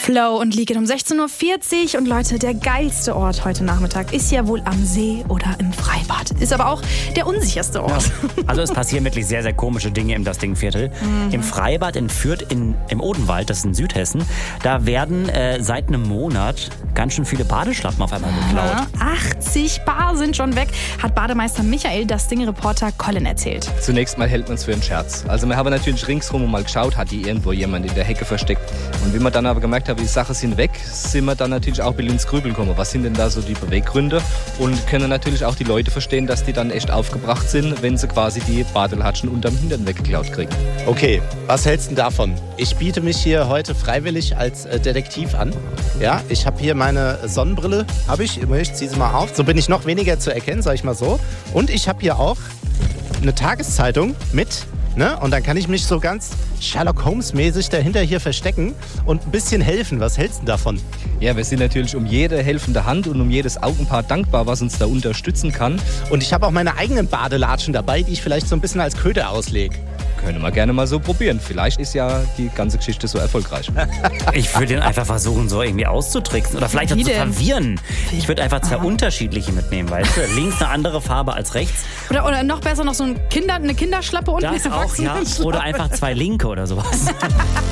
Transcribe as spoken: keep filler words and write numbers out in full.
Flo und Leakin um sechzehn Uhr vierzig. Und Leute, der geilste Ort heute Nachmittag ist ja wohl am See oder im Freibad. Ist aber auch der unsicherste Ort. Ja. Also es passieren wirklich sehr, sehr komische Dinge im Das Ding-Viertel. Mhm. Im Freibad in Fürth in, im Odenwald, das ist in Südhessen, da werden äh, seit einem Monat ganz schön viele Badeschlappen auf einmal geklaut. achtzig Bar sind schon weg, hat Bademeister Michael Das Ding-Reporter Colin erzählt. Zunächst mal hält man es für einen Scherz. Also wir haben natürlich ringsrum mal geschaut, hat die irgendwo jemand in der Hecke versteckt. Und wie wir dann aber gemerkt haben, die Sachen sind weg, sind wir dann natürlich auch ein bisschen ins Grübeln gekommen. Was sind denn da so die Beweggründe? Und können natürlich auch die Leute verstehen, dass die dann echt aufgebracht sind, wenn sie quasi die Badelatschen unterm Hintern weggeklaut kriegen. Okay, was hältst du davon? Ich biete mich hier heute freiwillig als äh, Detektiv an. Ja, ich habe hier meine Sonnenbrille, habe ich, ich ziehe sie mal auf. So bin ich noch weniger zu erkennen, sage ich mal so. Und ich habe hier auch eine Tageszeitung mit. Ne? Und dann kann ich mich so ganz Sherlock Holmes-mäßig dahinter hier verstecken und ein bisschen helfen. Was hältst du davon? Ja, wir sind natürlich um jede helfende Hand und um jedes Augenpaar dankbar, was uns da unterstützen kann. Und ich habe auch meine eigenen Badelatschen dabei, die ich vielleicht so ein bisschen als Köder auslege. Können wir gerne mal so probieren. Vielleicht ist ja die ganze Geschichte so erfolgreich. Ich würde ihn einfach versuchen, so irgendwie auszutricksen oder vielleicht auch zu verwirren. Ich würde einfach zwei Aha. unterschiedliche mitnehmen, weißt du? Links eine andere Farbe als rechts. Oder, oder noch besser noch so ein Kinder, eine Kinderschlappe und das eine auch, ja. Oder einfach zwei linke oder sowas.